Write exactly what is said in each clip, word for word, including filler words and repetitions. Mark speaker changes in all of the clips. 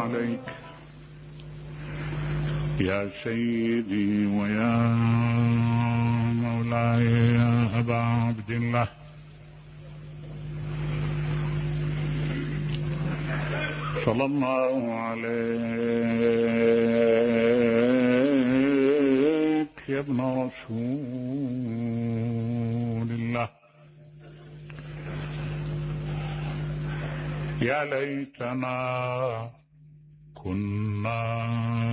Speaker 1: عليك يا سيدي ويا مولاي يا أبا عبد الله، صلى الله عليك يا ابن رسول الله. يا ليتنا كنا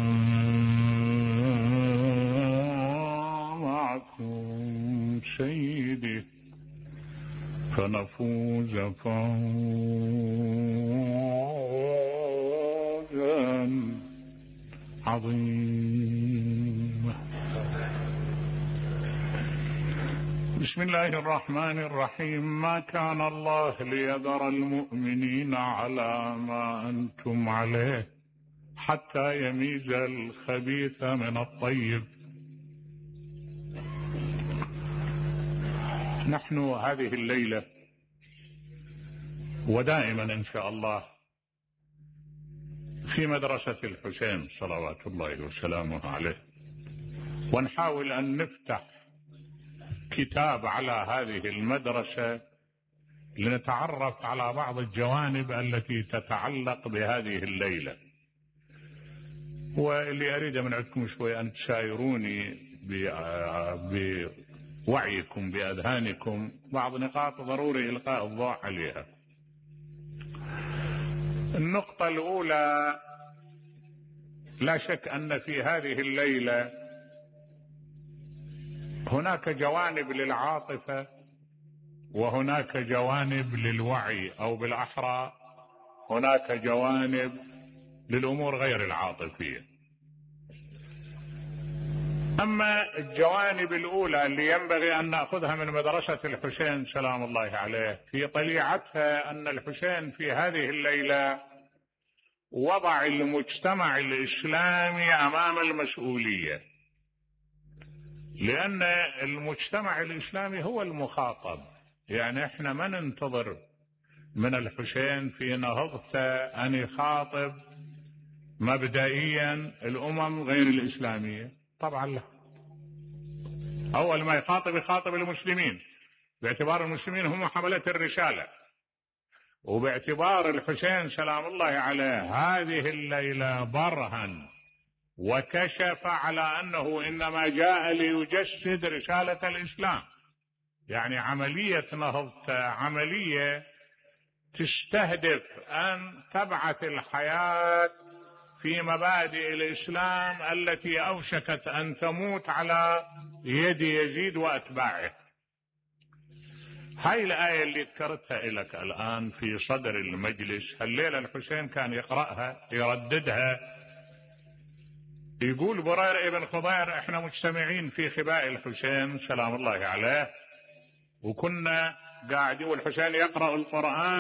Speaker 1: معكم سيدي فنفوز فوزا عظيما. بسم الله الرحمن الرحيم. ما كان الله ليذر المؤمنين على ما أنتم عليه حتى يميز الخبيث من الطيب. نحن هذه الليلة ودائما إن شاء الله في مدرسة الحسين صلوات الله وسلامه عليه، ونحاول أن نفتح كتاب على هذه المدرسة لنتعرف على بعض الجوانب التي تتعلق بهذه الليلة. واللي أريد من عندكم شوي أن تسايروني بوعيكم بأذهانكم بعض نقاط ضروري إلقاء الضوء عليها. النقطة الأولى، لا شك أن في هذه الليلة هناك جوانب للعاطفة وهناك جوانب للوعي، أو بالأحرى هناك جوانب للأمور غير العاطفية. أما الجوانب الأولى اللي ينبغي أن نأخذها من مدرسة الحسين سلام الله عليه في طليعتها، أن الحسين في هذه الليلة وضع المجتمع الإسلامي أمام المسؤولية، لأن المجتمع الإسلامي هو المخاطب. يعني احنا ما ننتظر من الحسين في نهضته أن يخاطب مبدئيا الأمم غير الإسلامية، طبعا لا. أول ما يخاطب يخاطب المسلمين، باعتبار المسلمين هم حملة الرسالة، وباعتبار الحسين سلام الله عليه هذه الليلة برهن وكشف على أنه إنما جاء ليجسد رسالة الإسلام. يعني عملية نهضته عملية تستهدف أن تبعث الحياة في مبادئ الإسلام التي أوشكت أن تموت على يد يزيد وأتباعه. هاي الآية اللي ذكرتها لك الآن في صدر المجلس، الليلة الحسين كان يقرأها يرددها، يقول برير ابن خضير: احنا مجتمعين في خباء الحسين سلام الله عليه، وكنا قاعدين والحسين يقرأ القرآن